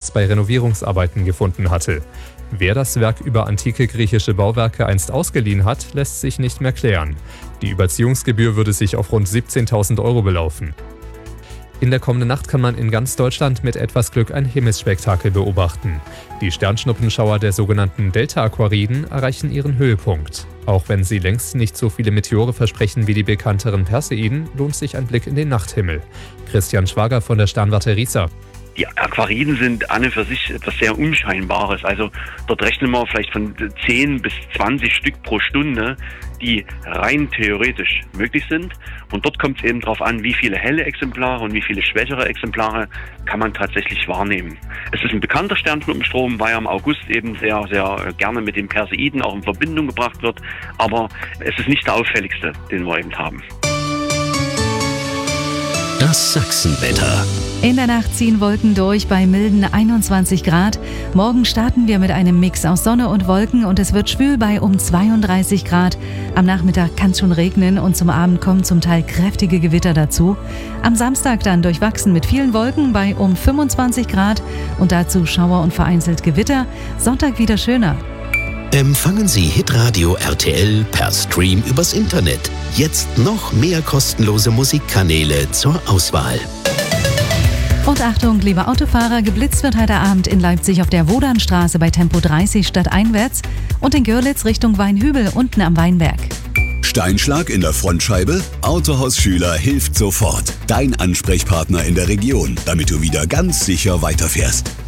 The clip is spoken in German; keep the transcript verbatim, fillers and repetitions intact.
Platz bei Renovierungsarbeiten gefunden hatte. Wer das Werk über antike griechische Bauwerke einst ausgeliehen hat, lässt sich nicht mehr klären. Die Überziehungsgebühr würde sich auf rund siebzehntausend Euro belaufen. In der kommenden Nacht kann man in ganz Deutschland mit etwas Glück ein Himmelsspektakel beobachten. Die Sternschnuppenschauer der sogenannten Delta-Aquariden erreichen ihren Höhepunkt. Auch wenn sie längst nicht so viele Meteore versprechen wie die bekannteren Perseiden, lohnt sich ein Blick in den Nachthimmel. Christian Schwager von der Sternwarte Riesa. Die Aquariden sind an und für sich etwas sehr Unscheinbares. Also dort rechnen wir vielleicht von zehn bis zwanzig Stück pro Stunde, die rein theoretisch möglich sind. Und dort kommt es eben darauf an, wie viele helle Exemplare und wie viele schwächere Exemplare kann man tatsächlich wahrnehmen. Es ist ein bekannter Sternschnuppenstrom, weil er im August eben sehr, sehr gerne mit den Perseiden auch in Verbindung gebracht wird. Aber es ist nicht der auffälligste, den wir eben haben. Das Sachsenwetter. In der Nacht ziehen Wolken durch bei milden einundzwanzig Grad. Morgen starten wir mit einem Mix aus Sonne und Wolken und es wird schwül bei um zweiunddreißig Grad. Am Nachmittag kann es schon regnen und zum Abend kommen zum Teil kräftige Gewitter dazu. Am Samstag dann durchwachsen mit vielen Wolken bei um fünfundzwanzig Grad und dazu Schauer und vereinzelt Gewitter. Sonntag wieder schöner. Empfangen Sie Hitradio R T L per Stream übers Internet. Jetzt noch mehr kostenlose Musikkanäle zur Auswahl. Und Achtung, liebe Autofahrer, geblitzt wird heute Abend in Leipzig auf der Wodanstraße bei Tempo dreißig stadteinwärts und in Görlitz Richtung Weinhübel unten am Weinberg. Steinschlag in der Frontscheibe? Autohaus Schüler hilft sofort. Dein Ansprechpartner in der Region, damit du wieder ganz sicher weiterfährst.